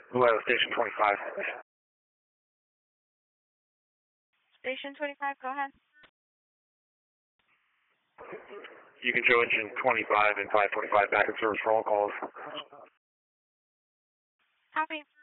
Hello, Station 25. Station 25, go ahead. You can show engine 25 and 545 back in service for all calls. Copy.